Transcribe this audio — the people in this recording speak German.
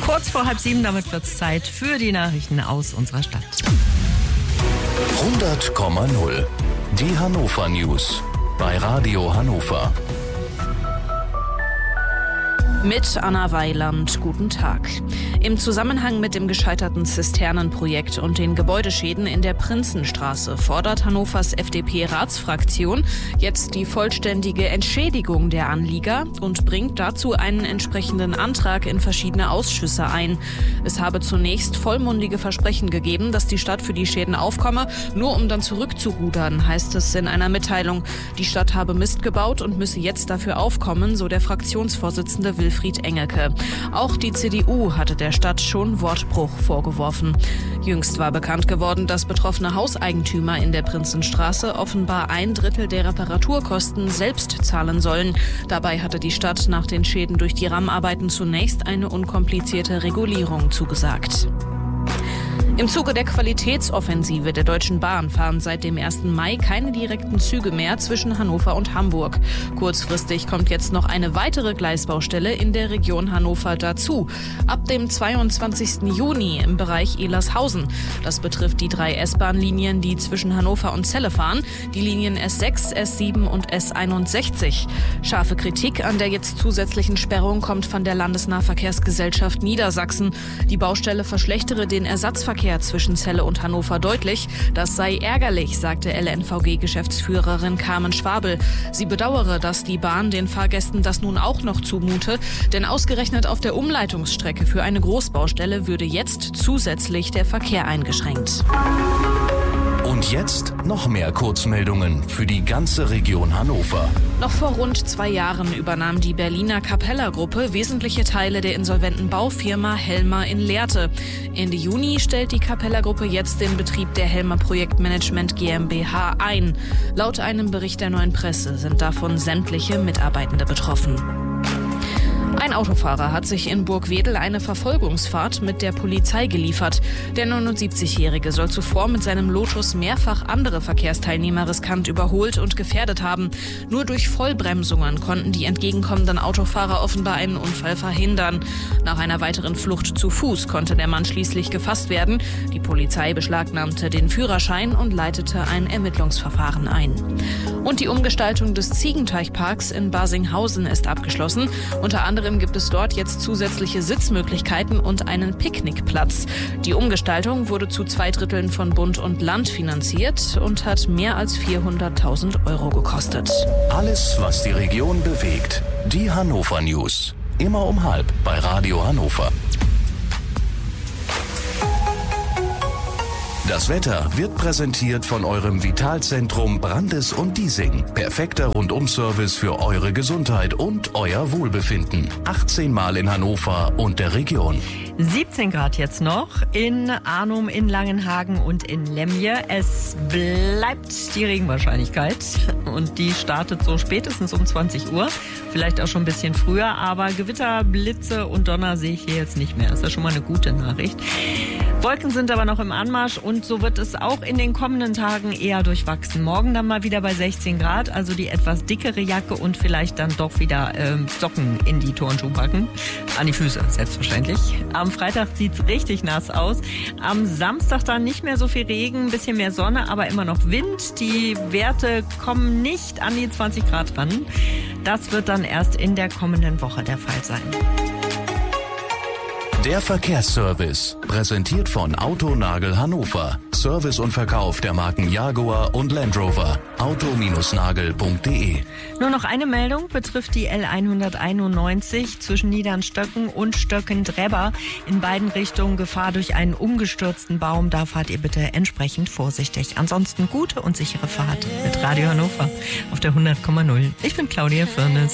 Kurz vor 6:30, damit wird es Zeit für die Nachrichten aus unserer Stadt. 100,0. Die Hannover News bei Radio Hannover. Mit Anna Weiland, guten Tag. Im Zusammenhang mit dem gescheiterten Zisternenprojekt und den Gebäudeschäden in der Prinzenstraße fordert Hannovers FDP-Ratsfraktion jetzt die vollständige Entschädigung der Anlieger und bringt dazu einen entsprechenden Antrag in verschiedene Ausschüsse ein. Es habe zunächst vollmundige Versprechen gegeben, dass die Stadt für die Schäden aufkomme, nur um dann zurückzurudern, heißt es in einer Mitteilung. Die Stadt habe Mist gebaut und müsse jetzt dafür aufkommen, so der Fraktionsvorsitzende Wilfried Engelke. Auch die CDU hatte der Stadt schon Wortbruch vorgeworfen. Jüngst war bekannt geworden, dass betroffene Hauseigentümer in der Prinzenstraße offenbar 1/3 der Reparaturkosten selbst zahlen sollen. Dabei hatte die Stadt nach den Schäden durch die Rammarbeiten zunächst eine unkomplizierte Regulierung zugesagt. Im Zuge der Qualitätsoffensive der Deutschen Bahn fahren seit dem 1. Mai keine direkten Züge mehr zwischen Hannover und Hamburg. Kurzfristig kommt jetzt noch eine weitere Gleisbaustelle in der Region Hannover dazu. Ab dem 22. Juni im Bereich Ehlershausen. Das betrifft die 3 S-Bahn-Linien, die zwischen Hannover und Celle fahren, die Linien S6, S7 und S61. Scharfe Kritik an der jetzt zusätzlichen Sperrung kommt von der Landesnahverkehrsgesellschaft Niedersachsen. Die Baustelle verschlechtere den Ersatzverkehr zwischen Celle und Hannover deutlich. Das sei ärgerlich, sagte LNVG-Geschäftsführerin Carmen Schwabel. Sie bedauere, dass die Bahn den Fahrgästen das nun auch noch zumute, denn ausgerechnet auf der Umleitungsstrecke für eine Großbaustelle würde jetzt zusätzlich der Verkehr eingeschränkt. Und jetzt noch mehr Kurzmeldungen für die ganze Region Hannover. Noch vor rund 2 Jahren übernahm die Berliner Capella-Gruppe wesentliche Teile der insolventen Baufirma Helmer in Lehrte. Ende Juni stellt die Capella-Gruppe jetzt den Betrieb der Helmer Projektmanagement GmbH ein. Laut einem Bericht der Neuen Presse sind davon sämtliche Mitarbeitende betroffen. Ein Autofahrer hat sich in Burgwedel eine Verfolgungsfahrt mit der Polizei geliefert. Der 79-Jährige soll zuvor mit seinem Lotus mehrfach andere Verkehrsteilnehmer riskant überholt und gefährdet haben. Nur durch Vollbremsungen konnten die entgegenkommenden Autofahrer offenbar einen Unfall verhindern. Nach einer weiteren Flucht zu Fuß konnte der Mann schließlich gefasst werden. Die Polizei beschlagnahmte den Führerschein und leitete ein Ermittlungsverfahren ein. Und die Umgestaltung des Ziegenteichparks in Barsinghausen ist abgeschlossen. Unter anderem gibt es dort jetzt zusätzliche Sitzmöglichkeiten und einen Picknickplatz. Die Umgestaltung wurde zu 2/3 von Bund und Land finanziert und hat mehr als 400.000 € gekostet. Alles, was die Region bewegt. Die Hannover News. Immer um 12:30 bei Radio Hannover. Das Wetter wird präsentiert von eurem Vitalzentrum Brandes und Diesing. Perfekter Rundum-Service für eure Gesundheit und euer Wohlbefinden. 18 Mal in Hannover und der Region. 17 Grad jetzt noch in Arnum, in Langenhagen und in Lemje. Es bleibt die Regenwahrscheinlichkeit und die startet so spätestens um 20 Uhr. Vielleicht auch schon ein bisschen früher, aber Gewitter, Blitze und Donner sehe ich hier jetzt nicht mehr. Das ist ja schon mal eine gute Nachricht. Wolken sind aber noch im Anmarsch und so wird es auch in den kommenden Tagen eher durchwachsen. Morgen dann mal wieder bei 16 Grad, also die etwas dickere Jacke und vielleicht dann doch wieder Socken in die Turnschuhe packen. An die Füße, selbstverständlich. Am Freitag sieht's richtig nass aus. Am Samstag dann nicht mehr so viel Regen, ein bisschen mehr Sonne, aber immer noch Wind. Die Werte kommen nicht an die 20 Grad ran. Das wird dann erst in der kommenden Woche der Fall sein. Der Verkehrsservice, präsentiert von Autonagel Hannover. Service und Verkauf der Marken Jaguar und Land Rover. auto-nagel.de. Nur noch eine Meldung betrifft die L191 zwischen Niedernstöcken und Stöcken-Drebber. In beiden Richtungen Gefahr durch einen umgestürzten Baum. Da fahrt ihr bitte entsprechend vorsichtig. Ansonsten gute und sichere Fahrt mit Radio Hannover auf der 100,0. Ich bin Claudia Firnes.